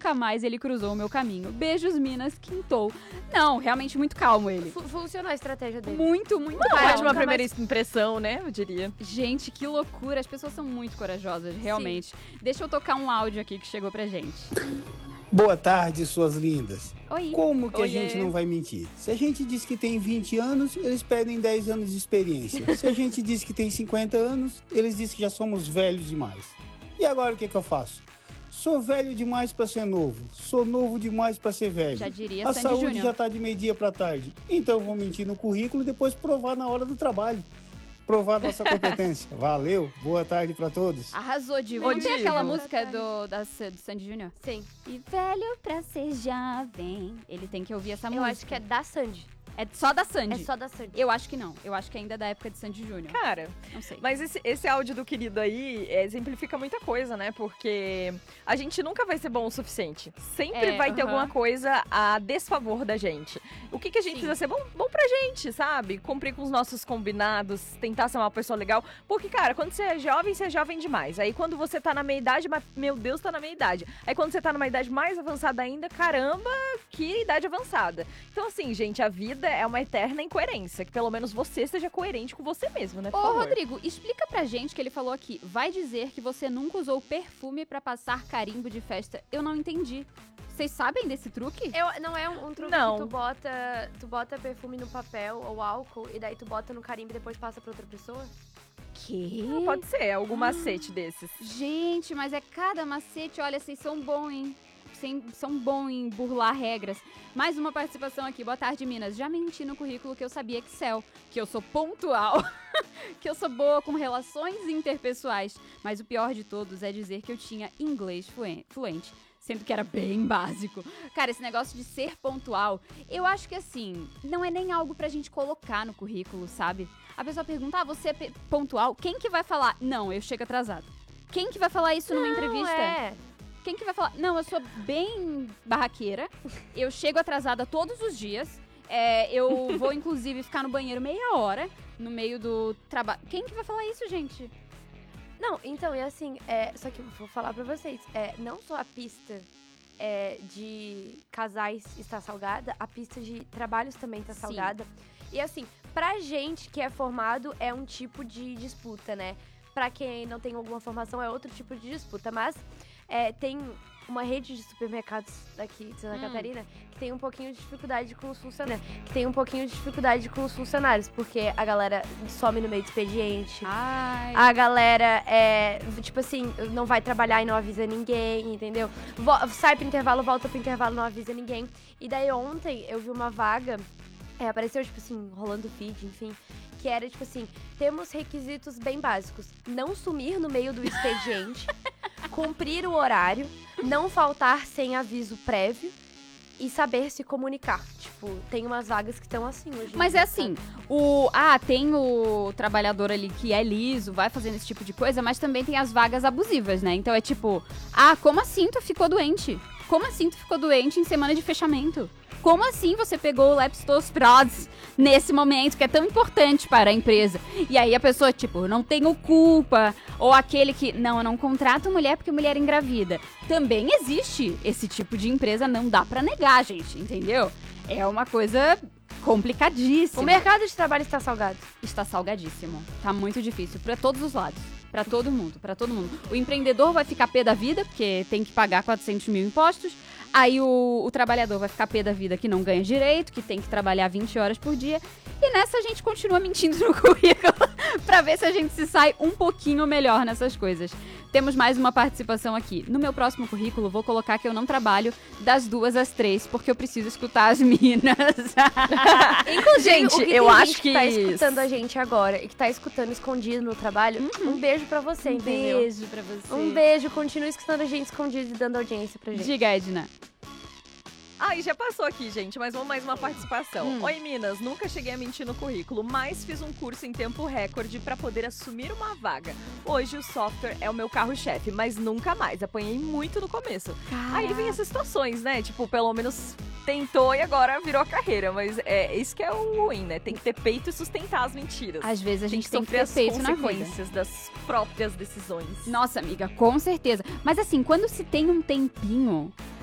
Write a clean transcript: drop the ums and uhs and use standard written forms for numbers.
nunca mais ele cruzou o meu caminho. Beijos, Minas, quintou. Não, realmente muito calmo ele. Funcionou a estratégia dele. Muito Uma ótima nunca primeira mais- impressão, né? Eu diria. Gente, que loucura. As pessoas são muito corajosas, realmente. Deixa eu tocar um áudio aqui que chegou pra gente. Boa tarde, suas lindas. Oi. Como que a Oiê. gente não vai mentir? Se a gente diz que tem 20 anos, eles pedem 10 anos de experiência. Se a gente diz que tem 50 anos, eles dizem que já somos velhos demais. E agora o que eu faço? Sou velho demais para ser novo. Sou novo demais para ser velho. Já diria A Sandy saúde Júnior. já tá de meio-dia para tarde. Então eu vou mentir no currículo e depois provar na hora do trabalho. Provar nossa competência. Valeu, boa tarde para todos. Arrasou, Divo. Ô, Não tem Divo. aquela música do Sandy Júnior? Sim. E velho pra ser jovem. Ele tem que ouvir essa Eu música. acho que é da Sandy. É só da Sandy. É só da Sandy. Eu acho que não. Eu acho que ainda é da época de Sandy Júnior. Cara, Não sei. mas esse áudio do querido aí exemplifica muita coisa, né? Porque a gente nunca vai ser bom o suficiente. Sempre vai ter aham. alguma coisa a desfavor da gente. O que a gente precisa ser bom pra gente, sabe? Cumprir com os nossos combinados, tentar ser uma pessoa legal. Porque, cara, quando você é jovem demais. Aí quando você tá na meia-idade, meu Deus, tá na meia-idade. Aí quando você tá numa idade mais avançada ainda, caramba, que idade avançada. Então, assim, gente, a vida é uma eterna incoerência. Que pelo menos você seja coerente com você mesmo, né? Por Ô, favor. Rodrigo, explica pra gente que ele falou aqui. Vai dizer que você nunca usou perfume pra passar carimbo de festa. Eu não entendi. Vocês sabem desse truque? Não é um truque Não. que tu bota perfume no papel ou álcool e daí tu bota no carimbo e depois passa pra outra pessoa? Que? Não, pode ser, algum macete desses. Gente, mas é cada macete. Olha, vocês são bons, hein? São bons em burlar regras. Mais uma participação aqui. Boa tarde, Minas. Já menti no currículo que eu sabia Excel, que eu sou pontual, que eu sou boa com relações interpessoais. Mas o pior de todos é dizer que eu tinha inglês fluente, sendo que era bem básico. Cara, esse negócio de ser pontual, eu acho que assim, não é nem algo pra gente colocar no currículo, sabe? A pessoa pergunta, você é pontual? Quem que vai falar? Não, eu chego atrasado. Quem que vai falar isso numa entrevista? É. Quem que vai falar? Não, eu sou bem barraqueira. Eu chego atrasada todos os dias. Eu vou, inclusive, ficar no banheiro meia hora no meio do trabalho. Quem que vai falar isso, gente? Não, então, e assim, só que eu vou falar pra vocês, não só a pista de casais está salgada, a pista de trabalhos também está Sim. salgada. E assim, pra gente que é formado, é um tipo de disputa, né? Pra quem não tem alguma formação, é outro tipo de disputa, mas tem uma rede de supermercados daqui de Santa Catarina que tem um pouquinho de dificuldade com os funcionários. Porque a galera some no meio do expediente. Ai. A galera tipo assim, não vai trabalhar e não avisa ninguém, entendeu? Sai pro intervalo, volta pro intervalo, não avisa ninguém. E daí ontem eu vi uma vaga, apareceu tipo assim, rolando feed, enfim, que era tipo assim, temos requisitos bem básicos. Não sumir no meio do expediente, cumprir o horário, não faltar sem aviso prévio e saber se comunicar. Tipo, tem umas vagas que estão assim hoje. em Mas dia, é assim, sabe? tem o trabalhador ali que é liso, vai fazendo esse tipo de coisa, mas também tem as vagas abusivas, né? Então é tipo, como assim tu ficou doente? Como assim tu ficou doente em semana de fechamento? Como assim você pegou o leptospirosis nesse momento que é tão importante para a empresa? E aí a pessoa, tipo, não tenho culpa. Ou aquele que, não, eu não contrato mulher porque mulher engravida. Também existe esse tipo de empresa, não dá pra negar, gente, entendeu? É uma coisa complicadíssima. O mercado de trabalho está salgado. Está salgadíssimo. Tá muito difícil pra todos os lados. Pra todo mundo, pra todo mundo. O empreendedor vai ficar pé da vida, porque tem que pagar 400 mil impostos. Aí o trabalhador vai ficar pé da vida que não ganha direito, que tem que trabalhar 20 horas por dia. E nessa a gente continua mentindo no currículo pra ver se a gente se sai um pouquinho melhor nessas coisas. Temos mais uma participação aqui. No meu próximo currículo, vou colocar que eu não trabalho das 2 às 3, porque eu preciso escutar as minas. Inclusive, Gente, o que eu tem acho gente que tá escutando a gente agora e que tá escutando escondido no trabalho, um beijo pra você, entendeu? Beijo pra você. Um beijo, continue escutando a gente escondido e dando audiência pra gente. Diga, Edna. E já passou aqui, gente, mas vamos mais uma participação. Oi, Minas, nunca cheguei a mentir no currículo, mas fiz um curso em tempo recorde pra poder assumir uma vaga. Hoje o software é o meu carro-chefe, mas nunca mais. Apanhei muito no começo. Aí vem essas situações, né? Tipo, pelo menos tentou e agora virou a carreira. Mas é isso que é o ruim, né? Tem que ter peito e sustentar as mentiras. Às vezes a Tem gente que tem que sofrer ter as peito na vida. consequências das próprias decisões. Nossa, amiga, com certeza. Mas assim, quando se tem um tempinho,